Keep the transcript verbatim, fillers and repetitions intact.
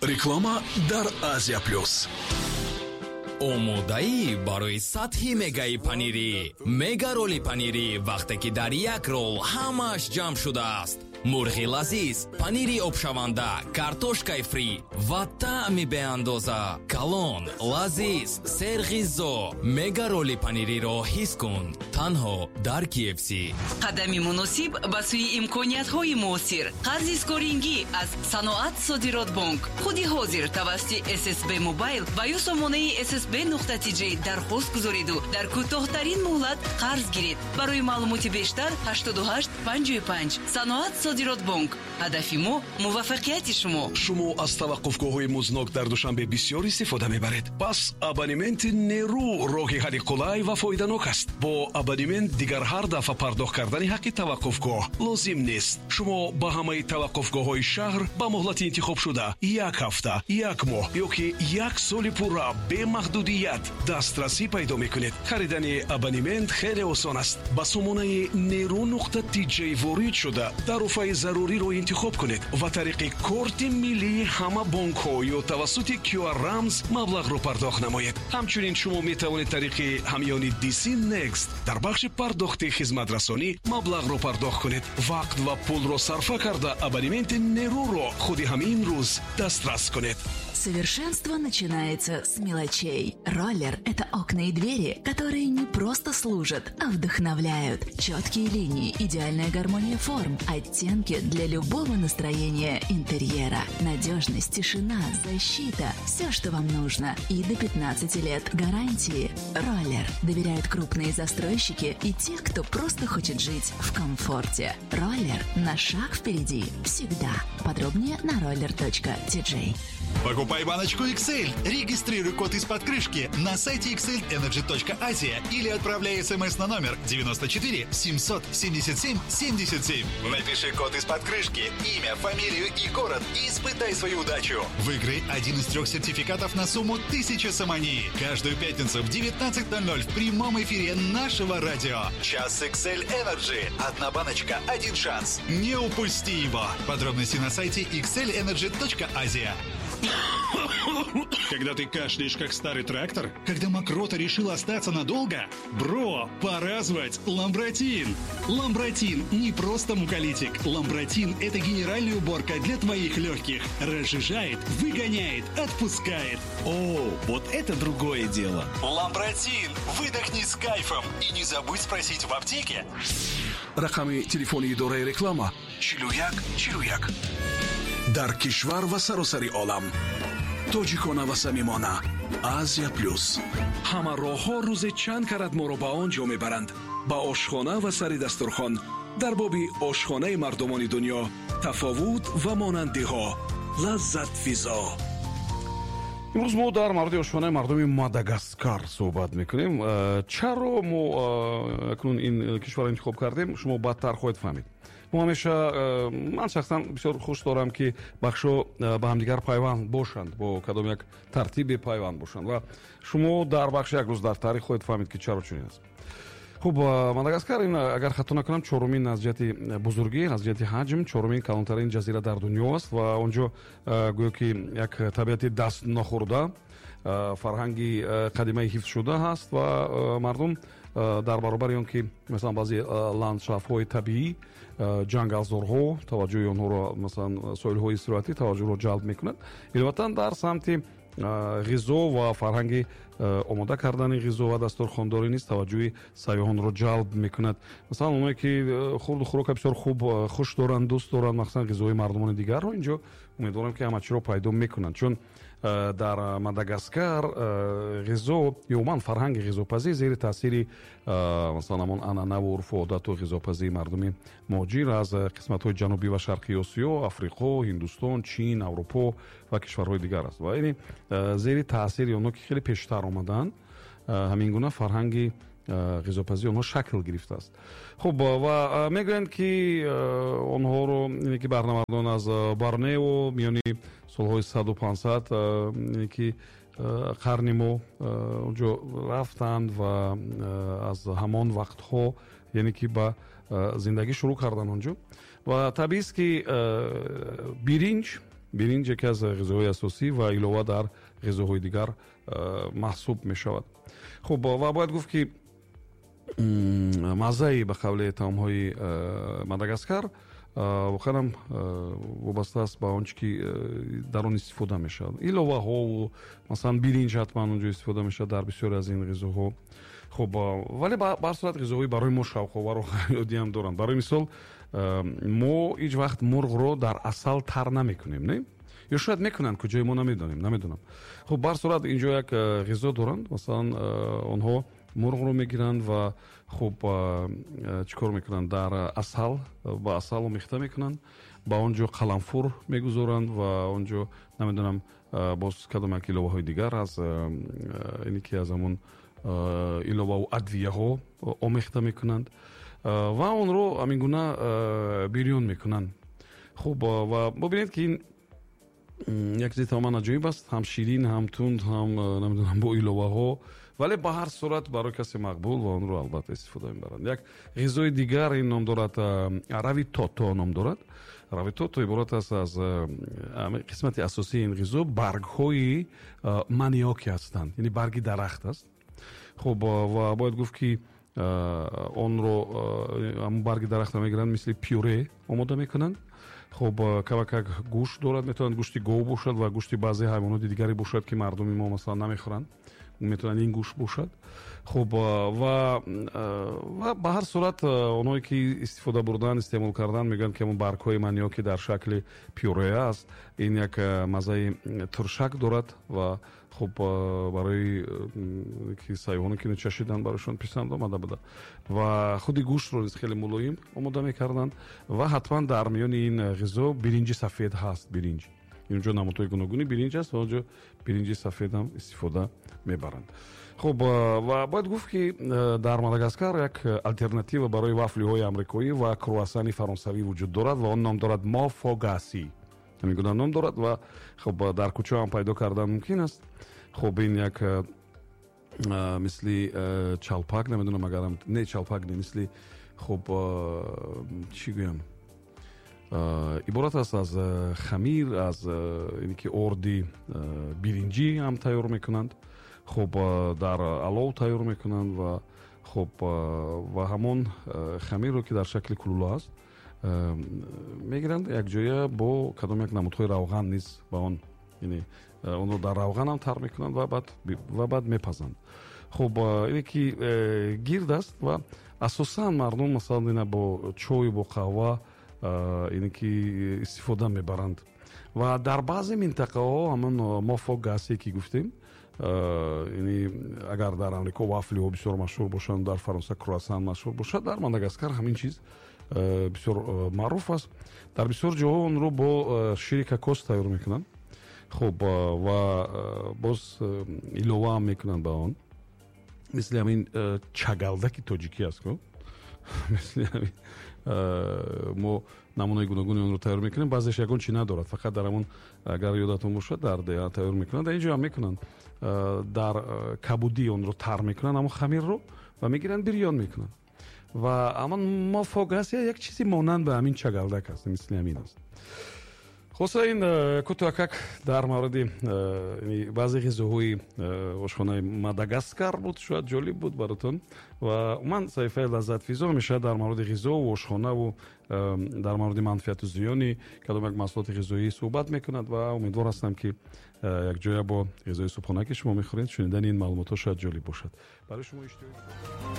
реклама дар Азия плюс. омодаӣ барои сатҳи мегаи панири. Мега роли панири вақте ки дар як рол ҳамааш ҷамъ шудааст. мурғи лазиз, панири обшаванда, картошкаи фри ва таъми беандоза. Калон, лазиз, серғизо. Мега роли панириро ҳис кун танҳо дар ки эф си. қадами муносиб ба сӯи имкониятҳои муосир. қарзи скорингӣ аз Саноат Содирот Банк. худи ҳозир тавассути эс эс би Мобайл ва ё сомонаи эс эс би нуқта ти ҷей дархост гузориду дар кӯтоҳтарин муҳлат қарз гиред. барои маълумоти бештар ҳаштоду ҳашт панҷоҳу панҷ. Саноат Содирот Банк. ҳадафи мо муваффақияти шумо. шумо аз таваққуфгоҳҳои музнок дар Душанбе бисёр истифода мебаред. пас абонементи нерӯ роҳи ҳалли қулай ва фоиданок аст. бо абонемент дигар ҳар дафъа пардохт кардани ҳаққи таваққуфгоҳ лозим нест. шумо ба ҳамаи таваққуфгоҳҳои шаҳр ба муҳлати интихобшуда як ҳафта, як моҳ ё ки як соли пурра бемаҳдудият дастрасӣ пайдо мекунед. харидани абонемент хеле осон аст. ба сомонаи нерӯ нуқта ти ҷей ворид шуда тарофаи заруриро интихоб кунед ва тариқи корти миллии ҳама бонкҳо ё тавассути кю ар рамз маблағро пардохт намоед. ҳамчунин шумо метавонед тариқи ҳамёни ди си Next дар бахши пардохти хизматрасонӣ маблағро пардохт кунед. вақт ва пулро сарфа карда абонементи нерӯро худи ҳамин рӯз дастрас кунед. Совершенство начинается с мелочей. Роллер – это окна и двери, которые не просто служат, а вдохновляют. Четкие линии, идеальная гармония форм, оттенки для любого настроения интерьера. Надежность, тишина, защита – все, что вам нужно. И до пятнадцати лет гарантии. Роллер доверяют крупные застройщики и те, кто просто хочет жить в комфорте. Роллер – на шаг впереди. Всегда. Подробнее на роллер точка ти джей. Покупай баночку икс эль, регистрируй код из-под крышки на сайте икс эль энерджи точка азия или отправляй смс на номер девяносто четыре семьсот семьдесят семь семьдесят семь. Напиши код из-под крышки, имя, фамилию и город и испытай свою удачу. Выиграй один из трех сертификатов на сумму тысяча самании. Каждую пятницу в девятнадцать ноль ноль в прямом эфире нашего радио. Час икс эль Energy. Одна баночка, один шанс. Не упусти его. Подробности на сайте икс эль энерджи точка азия. Когда ты кашляешь, как старый трактор? Когда мокрота решила остаться надолго? Бро, пора звать Ламбротин. Ламбротин не просто муколитик. Ламбротин – это генеральная уборка для твоих легких. Разжижает, выгоняет, отпускает. О, вот это другое дело. Ламбротин. Выдохни с кайфом. И не забудь спросить в аптеке. рақами телефони идораи реклама чилу як чилу як. дар кишвар ва саросари олам тоҷикона ва самимона. Азия плюс. ҳама роҳҳо рӯзе чанд карат моро ба он ҷо мебаранд. ба ошхона ва сари дастурхон. дар боби ошхонаи мардумони дунё тафовут ва монандиҳо. лаззат физо. имрӯз мо дар мавриди ошхонаи мардуми Мадагаскар суҳбат мекунем. чаро мо акнун ин кишварро интихоб кардем, шумо баъдтар хоҳед фаҳмид. мо ҳамеша ман шахсан бисёр хуш дорам ки бахшҳо ба ҳамдигар пайванд бошанд, бо кадом як тартибе пайванд бошанд ва шумо дар бахши як рӯз дар таърих хоҳед фаҳмид ки чаро чунин аст. хуб, Мадагаскар ин агар хато накунам чорумин аз ҷиҳати бузургӣ, аз ҷиҳати ҳаҷм чорумин калонтарин ҷазира дар дунё аст ва он ҷо гӯё ки як табиати даст нахӯрда, фарҳанги қадимаи ҳифз шуда ҳаст ва мардум дар баробари он ки масалан баъзе ландшафтҳои табиӣ, ҷангалзорҳо таваҷҷӯҳи онҳоро, масалан соҳилҳои истироҳатӣ таваҷҷӯҳро ҷалб мекунад. иловатан дар самти ғизо ва фарҳанги омода кардани ғизо ва дастурхондорӣ низ таваҷҷӯҳи сайёҳонро ҷалб мекунад. масалан оное ки хурду хӯрока бисёр хуб хуш доранд, дӯст доранд, махсусан ғизои мардумони дигарро инҷо умедворам ки ҳамачиро пайдо мекунанд, чун дар Мадагаскар ғизо ё умуман фарҳанги ғизопазӣ зери таъсири масалан ҳамон анъанаву урфу одату ғизопазии мардуми муҳоҷир аз қисматҳои ҷанубӣ ва шарқии осиё, африқо, ҳиндустон, чин, аврупо ва кишварҳои дигар аст ва ин зери таъсири онҳо ки хеле пештар омаданд, ҳамин гуна фарҳанги ғизопазии онҳо шакл гирифтааст. хуб, ва мегӯянд ки онҳоро ине ки барнамардон аз Борнео миёни солҳои саду пансад ки қарни мо онҷо рафтанд ва аз ҳамон вақтҳо яъне ки ба зиндагӣ шурӯъ карданд онҷо ва табиист ки биринҷ биринҷ яке аз ғизоҳои асосӣ ва илова дар ғизоҳои дигар маҳсуб мешавад. хуб ва бояд гуфт ки маззаи ба қавле таомҳои Мадагаскар воқеан вобаста аст ба он чӣ ки дар он истифода мешавад. Иловаҳо масалан биринҷ ҳатман онҷо истифода мешавад дар бисёре аз ин ғизоҳо. хуб вале ба ҳар сурат ғизоҳои барои мо шавқовару ҳаёдиам доранд. Барои мисол мо ҳеҷ вақт мурғро дар асал тар намекунем, не? ё шояд мекунанд, куҷои мо намедонем, намедонам. хуб ба ҳар сурат инҷо як ғизо доранд, масалан онҳо мурғро мегиранд ва хуб чӣ кор мекунанд, дар асал ба асал омехта мекунанд, ба он ҷо қаламфур мегузоранд ва он ҷо намедонам боз кадом як иловаҳои дигар аз ине ки аз ҳамон иловаву адвияҳо омехта мекунанд ва онро ҳамин гуна бирён мекунанд. хуб ва бубинед ки ин як чизи тамоман аҷоиб аст, ҳам ширин, ҳам тунд, ҳам намедонам бо иловаҳо, вале ба ҳар сурат барои касе мақбул ва онро албатта истифода мебаранд. Як ғизои дигар ин ном дорад, рави тото ном дорад. рави тото иборат аст аз қисмати асосии ин ғизо баргҳои маниёки ҳастанд, яъне барги дарахт аст. хуб ва бояд гуфт ки онро ҳамон барги дарахтро мегиранд, мисли пюре омода мекунанд. хуб кавакак гӯшт дорад, метавонад гӯшти гов бошад ва гӯшти баъзе ҳайвоноти дигаре бошад ки мардуми мо масалан намехӯранд, метавонад ин гӯшт бошад. хуб ва ва ба ҳар сурат онҳое ки истифода бурдан, истеъмол кардан мегӯянд ки ҳамон баргҳои маниёки дар шакли пюре аст, ин як маззаи туршак дорад ва хуб барои ки сайёҳоне ки чашиданд барошон писанд омада буда ва худи гӯштро низ хеле мулоим омода мекарданд ва ҳатман дар миёни ин ғизо биринҷи сафед ҳаст. Биринҷ инҷо намудҳои гуногуни биринҷ аст ва онҷо биринҷи сафед ҳам истифода мебаранд. хуб ва бояд гуфт ки дар Мадагаскар як алтернатива барои вафлиҳои амрикоӣ ва круассани фаронсавӣ вуҷуд дорад ва он ном дорад мофогаси. ҳамин гуна ном дорад ва хуб дар кӯча ҳам пайдо кардан мумкин аст. хуб ин як мисли чалпак, намедонам агарам не чалпак не, мисли хуб чӣ гӯям, иборат аст аз хамир, аз ине ки орди биринҷӣ ҳам тайёр мекунанд. хуб дар алов тайёр мекунанд ва хуб ва ҳамон хамирро ки дар шакли кулула аст мегиранд якҷоя бо кадом як намудҳои равған низ ба он, яъне онро дар равған ҳам тар мекунанд ва баъд ва баъд мепазанд. хуб ине ки гирд аст ва асосан мардум масалан ина бо чой, бо қаҳва ине ки истифода мебаранд ва дар баъзе минтақаҳо ҳамон мофогасе ки гуфтем, яъне агар дар амрико вафлиҳо бисёр машҳур бошанд, дар фаронса круассан машҳур бошад, дар Мадагаскар ҳамин чиз бисёр маъруф аст. Дар бисёр ҷоҳо онро бо шири кокос тайёр мекунанд. хуб ва боз илова ҳам мекунанд ба он, мисли ҳамин чагалдаки тоҷикӣ аст ко мисли ҳамин мо намунаи гуногуни онро тайёр мекунем. баъзеш ягон чӣ надорад, фақат дар ҳамон, агар ёдатон бошад, дар деҳа тайёр мекунанд. дар ин ҷо ҳам мекунанд, дар кабудӣ онро тар мекунанд ҳамон хамирро ва мегиранд бирён мекунанд ва ҳамон мофогасе як чизи монанд ба ҳамин чагалдак аст, мисли ҳамин аст. хулоса ин кӯтоҳакак дар мавриди баъзе ғизоҳои ошхонаи Мадагаскар буд. Шояд ҷолиб буд баротон ва ман саҳифаи лаззатфизо ҳамеша дар мавриди ғизову ошхонаву дар мавриди манфиату зиёни кадом як маҳсулоти ғизоӣ суҳбат мекунад ва умедвор ҳастам ки якҷоя бо ғизои субҳона ки шумо мехӯред, шунидани ин маълумотҳо шояд ҷолиб бошад барои шумо.